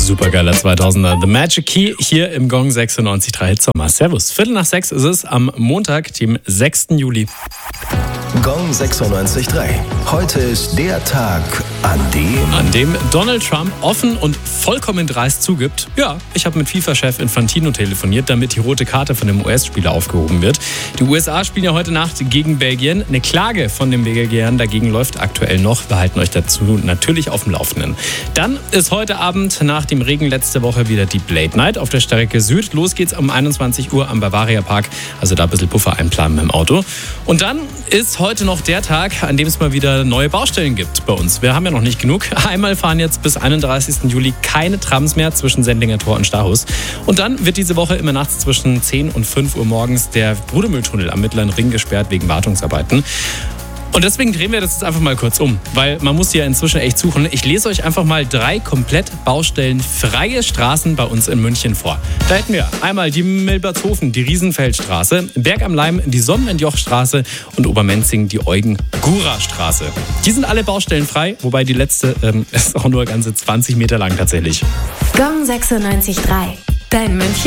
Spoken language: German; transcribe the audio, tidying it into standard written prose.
Supergeiler 2000er. The Magic Key hier im Gong 96.3 Hit Sommer. Servus. 5:45 ist es am Montag, dem 6. Juli. Gong 96.3. Heute ist der Tag, an dem Donald Trump offen und vollkommen dreist zugibt: Ja, ich habe mit FIFA-Chef Infantino telefoniert, damit die rote Karte von dem US-Spieler aufgehoben wird. Die USA spielen ja heute Nacht gegen Belgien. Eine Klage von den Belgiern dagegen läuft aktuell noch. Wir halten euch dazu natürlich auf dem Laufenden. Dann ist heute Abend nach dem Regen letzte Woche wieder die Late Night auf der Strecke Süd. Los geht's um 21 Uhr am Bavaria Park. Also da ein bisschen Puffer einplanen mit dem Auto. Und dann ist heute noch der Tag, an dem es mal wieder neue Baustellen gibt bei uns. Wir haben ja noch nicht genug. Einmal fahren jetzt bis 31. Juli keine Trams mehr zwischen Sendlinger Tor und Stachus. Und dann wird diese Woche immer nachts zwischen 10 und 5 Uhr morgens der Brudermülltunnel am Mittleren Ring gesperrt wegen Wartungsarbeiten. Und deswegen drehen wir das jetzt einfach mal kurz um, weil man muss ja inzwischen echt suchen. Ich lese euch einfach mal 3 komplett baustellenfreie Straßen bei uns in München vor. Da hätten wir einmal die Milbertshofen, die Riesenfeldstraße, Berg am Leim, die Sonnenentjochstraße und Obermenzing die Eugen-Gura-Straße. Die sind alle baustellenfrei, wobei die letzte ist auch nur ganze 20 Meter lang tatsächlich. Gong 96.3, dein München.